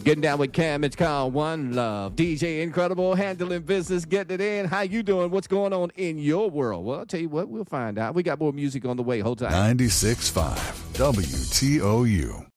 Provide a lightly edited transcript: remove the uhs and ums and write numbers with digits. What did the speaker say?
Getting down with Cam, it's called One Love. DJ Incredible, handling business, getting it in. How you doing? What's going on in your world? Well, I'll tell you what, we'll find out. We got more music on the way. Hold tight. 96.5 WTOU.